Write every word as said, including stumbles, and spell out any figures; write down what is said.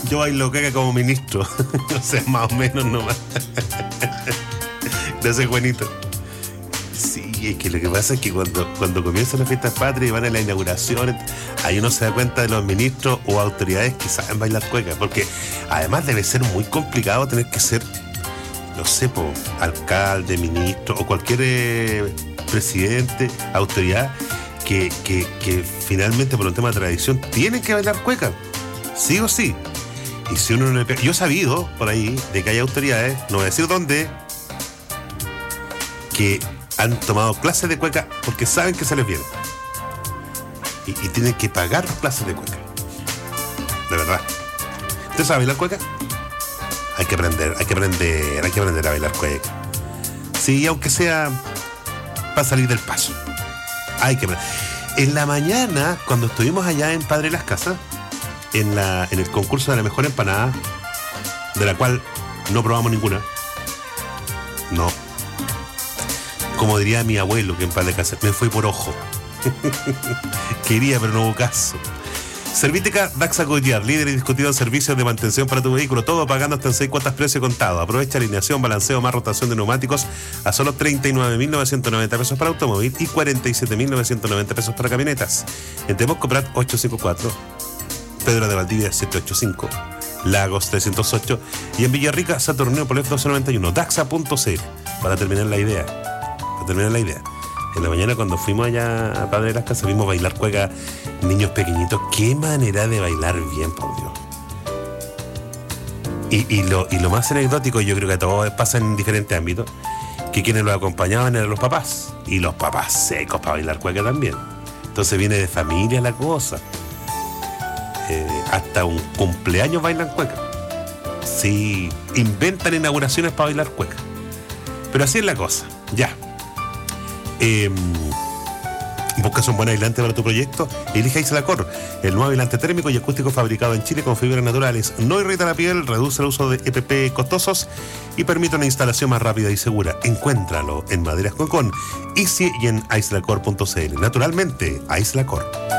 Yo bailo cueca como ministro. O sea, más o menos nomás. Gracias, Juanito. Sí, es que lo que pasa es que cuando, cuando comienzan las fiestas patrias y van a la inauguración, ahí uno se da cuenta de los ministros o autoridades que saben bailar cueca. Porque además debe ser muy complicado tener que ser, no sé, po, alcalde, ministro o cualquier eh, presidente, autoridad que, que, que finalmente por un tema de tradición tienen que bailar cueca, sí o sí. Y si uno no le pega, yo he sabido por ahí de que hay autoridades, no voy a decir dónde, que han tomado clases de cueca porque saben que se les viene y, y tienen que pagar clases de cueca, de verdad. ¿Usted sabe bailar cueca? Hay que aprender, hay que aprender, hay que aprender a bailar cueca. Sí, aunque sea para salir del paso. Hay que aprender. En la mañana, cuando estuvimos allá en Padre Las Casas, en, la, en el concurso de la mejor empanada, de la cual no probamos ninguna. No. Como diría mi abuelo, que en Padre Las Casas, me fui por ojo. Quería, pero no hubo caso. Servítica Daxa Goyard, líder indiscutido en servicios de mantención para tu vehículo, todo pagando hasta en seis cuotas precio contado. Aprovecha alineación, balanceo más rotación de neumáticos a solo treinta y nueve mil novecientos noventa pesos para automóvil y cuarenta y siete mil novecientos noventa pesos para camionetas. En Temusco Prat ochocientos cincuenta y cuatro, Pedro de Valdivia setecientos ochenta y cinco, Lagos trescientos ocho y en Villarrica Saturnino Polef doscientos noventa y uno. Daxa punto c l. Para terminar la idea, para terminar la idea. En la mañana cuando fuimos allá a Padre de las Casas vimos bailar cueca niños pequeñitos. Qué manera de bailar bien, por Dios. Y, y, lo, y lo más anecdótico, yo creo que a todos pasa en diferentes ámbitos, que quienes los acompañaban eran los papás. Y los papás secos para bailar cueca también. Entonces viene de familia la cosa. Eh, hasta un cumpleaños bailan cueca. Sí, inventan inauguraciones para bailar cueca. Pero así es la cosa, ya. Eh, ¿Buscas un buen aislante para tu proyecto? Elige Aislacor, el nuevo aislante térmico y acústico fabricado en Chile con fibras naturales. No irrita la piel, reduce el uso de E P P costosos y permite una instalación más rápida y segura. Encuéntralo en Maderas Concón, Easy y en aislacor punto c l. Naturalmente, Aislacor.